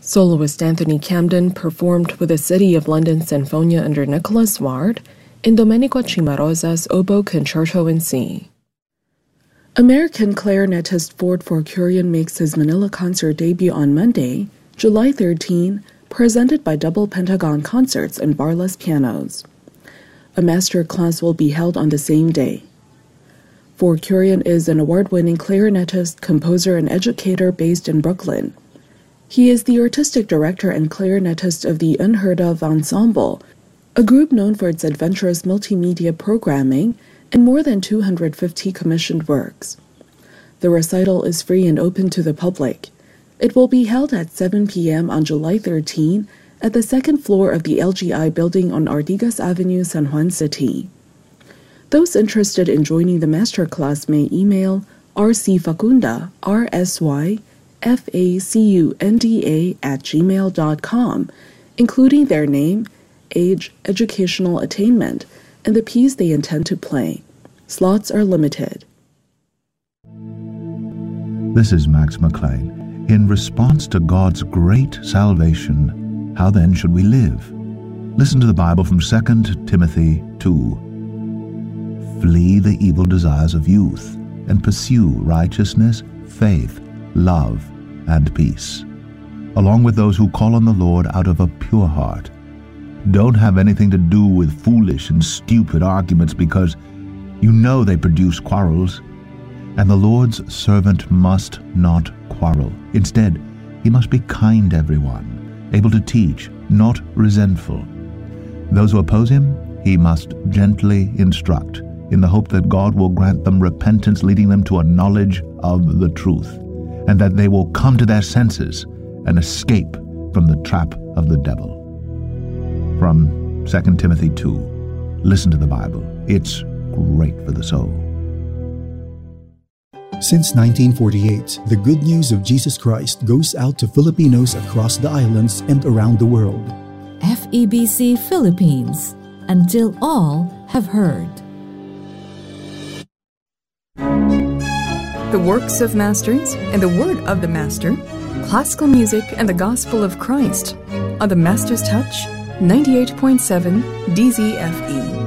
Soloist Anthony Camden performed with the City of London Sinfonia under Nicholas Ward in Domenico Cimarosa's Oboe Concerto in C. American clarinetist Ford Forcurian makes his Manila concert debut on Monday, July 13, presented by Double Pentagon Concerts and Barless Pianos. A master class will be held on the same day. Forcurian is an award-winning clarinetist, composer, and educator based in Brooklyn. He is the artistic director and clarinetist of the Unheard Of Ensemble, a group known for its adventurous multimedia programming and more than 250 commissioned works. The recital is free and open to the public. It will be held at 7 p.m. on July 13 at the second floor of the LGI building on Artigas Avenue, San Juan City. Those interested in joining the masterclass may email rcfacunda, rsyfacunda@gmail.com, including their name, age, educational attainment, and the piece they intend to play. Slots are limited. This is Max McLean. In response to God's great salvation, how then should we live? Listen to the Bible from 2 Timothy 2. Flee the evil desires of youth and pursue righteousness, faith, love, and peace, along with those who call on the Lord out of a pure heart. Don't have anything to do with foolish and stupid arguments because you know they produce quarrels. And the Lord's servant must not quarrel. Instead, he must be kind to everyone, able to teach, not resentful. Those who oppose him, he must gently instruct, in the hope that God will grant them repentance, leading them to a knowledge of the truth, and that they will come to their senses and escape from the trap of the devil. From 2 Timothy 2. Listen to the Bible. It's great for the soul. Since 1948, the good news of Jesus Christ goes out to Filipinos across the islands and around the world. FEBC Philippines, until all have heard. The works of masters and the word of the master, classical music and the gospel of Christ on the Master's Touch 98.7 DZFE.